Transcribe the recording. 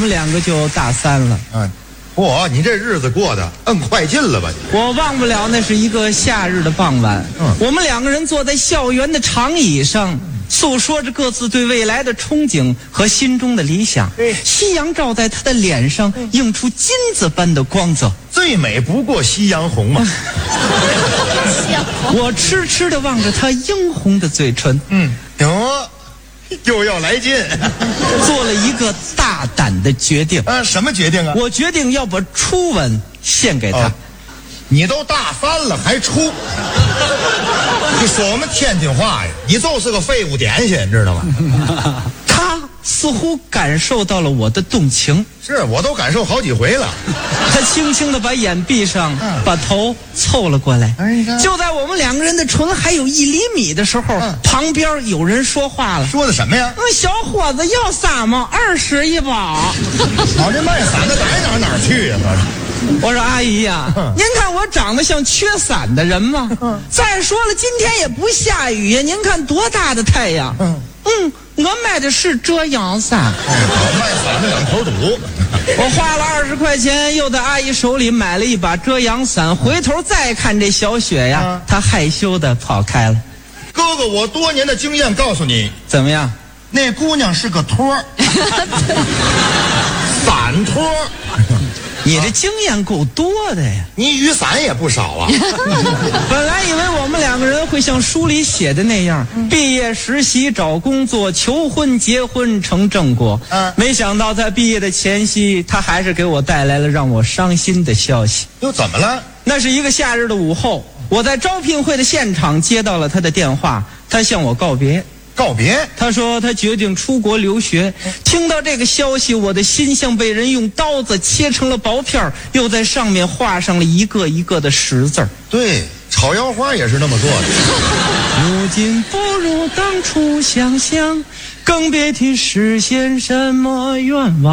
们两个就大三了。 嚯，你这日子过得快进了吧？ 我忘不了那是一个夏日的傍晚，我们两个人坐在校园的长椅上，诉说着各自对未来的憧憬和心中的理想。夕阳照在他的脸上，映出金子般的光泽。 最美不过夕阳红嘛。 我痴痴地望着他殷红的嘴唇， 哟，又要来劲， 做了一个大胆的决定。 什么决定啊？ 我决定要把初吻献给他。 你都大三了还初？你说我们天津话呀，你就是个废物点心，知道吗？ 他似乎感受到了我的动情， 是我都感受好几回了。 他轻轻地把眼闭上，把头凑了过来。就在我们两个人的唇还有1厘米的时候，旁边有人说话了。 说的什么呀？ 小伙子要伞吗？20一包。 老这卖伞的逮哪去呀？ 我说阿姨呀，您看我长得像缺伞的人吗？再说了，今天也不下雨呀，您看多大的太阳。我买的是遮阳伞。 卖伞的两头堵。 我花了20块钱，又在阿姨手里买了一把遮阳伞。回头再看这小雪呀，她害羞地跑开了。 哥哥，我多年的经验告诉你， 怎么样？ 那姑娘是个托儿，伞托儿。 你这经验够多的呀！ 你雨伞也不少啊。 本来以为我们两个人会像书里写的那样，毕业实习找工作，求婚结婚成正果。没想到在毕业的前夕，他还是给我带来了让我伤心的消息。 又怎么了？ 那是一个夏日的午后，我在招聘会的现场接到了他的电话，他向我告别。他说他决定出国留学。听到这个消息，我的心像被人用刀子切成了薄片，又在上面画上了一个一个的10字。 对，炒腰花也是那么做的。 如今不如当初想象，更别提实现什么愿望。